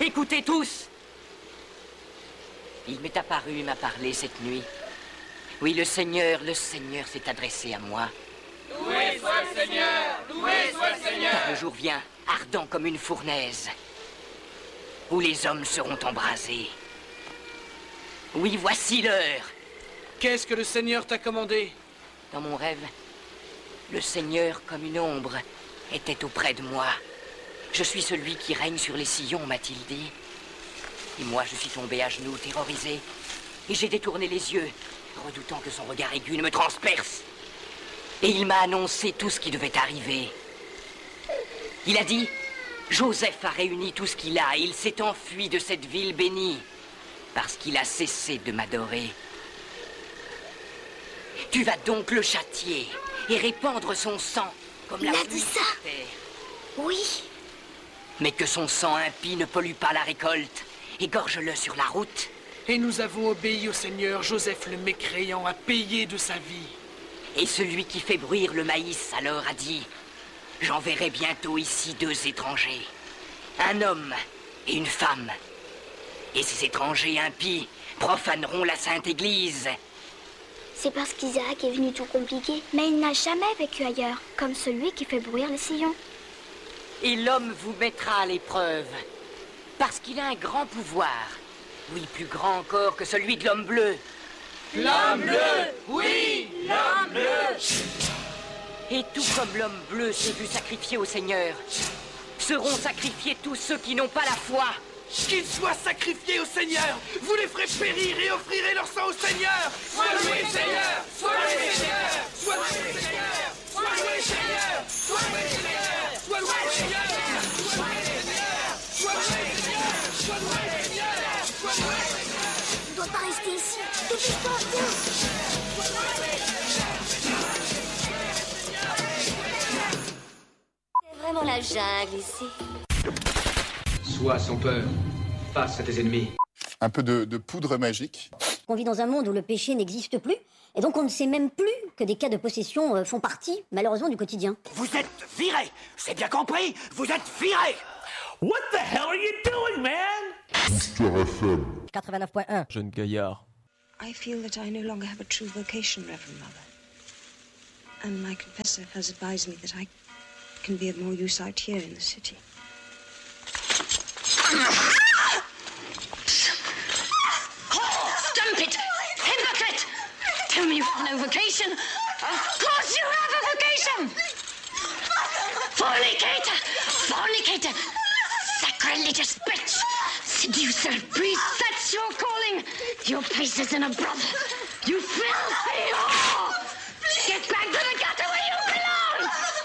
Écoutez tous. Il m'est apparu et m'a parlé cette nuit. Oui, le Seigneur s'est adressé à moi. Loué soit le Seigneur! Loué soit le Seigneur! Car le jour vient, ardent comme une fournaise, où les hommes seront embrasés. Oui, voici l'heure. Qu'est-ce que le Seigneur t'a commandé? Dans mon rêve, le Seigneur, comme une ombre, était auprès de moi. Je suis celui qui règne sur les sillons, m'a-t-il dit. Et moi, je suis tombé à genoux, terrorisé. Et j'ai détourné les yeux, redoutant que son regard aigu ne me transperce. Et il m'a annoncé tout ce qui devait arriver. Il a dit, Joseph a réuni tout ce qu'il a et il s'est enfui de cette ville bénie, parce qu'il a cessé de m'adorer. Tu vas donc le châtier et répandre son sang comme la pluie. Il a dit ça? Oui. Mais que son sang impie ne pollue pas la récolte. Égorge-le sur la route. Et nous avons obéi au Seigneur. Joseph le mécréant a payé de sa vie. Et celui qui fait bruire le maïs alors a dit, j'enverrai bientôt ici 2 étrangers, un homme et une femme. Et ces étrangers impies profaneront la Sainte Église. C'est parce qu'Isaac est venu tout compliquer. Mais il n'a jamais vécu ailleurs, comme celui qui fait bruire les sillons. Et l'homme vous mettra à l'épreuve, parce qu'il a un grand pouvoir. Oui, plus grand encore que celui de l'homme bleu. L'homme bleu! Oui! L'homme bleu! Et tout comme l'homme bleu s'est vu sacrifié au Seigneur, seront sacrifiés tous ceux qui n'ont pas la foi. Qu'ils soient sacrifiés au Seigneur. Vous les ferez périr et offrirez leur sang au Seigneur. Sois loué Seigneur! Sois loué Seigneur! Sois loué Seigneur! Sois loué Seigneur! Sois loué Seigneur! Sois loué Seigneur! Sois loué Seigneur! Sois loué Seigneur! Sois loué Seigneur! Sois loué Seigneur! On ne doit pas rester ici. Dépêche-toi, viens. C'est vraiment la jungle ici. Sois sans peur, face à tes ennemis. Un peu de poudre magique. On vit dans un monde où le péché n'existe plus, et donc on ne sait même plus que des cas de possession font partie, malheureusement, du quotidien. Vous êtes virés, c'est bien compris, vous êtes virés. What the hell are you doing, man? Histoire FM. 89.1. Jeune gaillard. I feel that I no longer have a true vocation, Reverend Mother. And my confessor has advised me that I can be of more use out here in the city. Stump it! Hypocrite! Tell me you have no vocation! Of course you have a vocation! Fornicator! Fornicator! Sacrilegious bitch! Seducer, priest, that's your calling! Your place is in a brother! You filthy whore!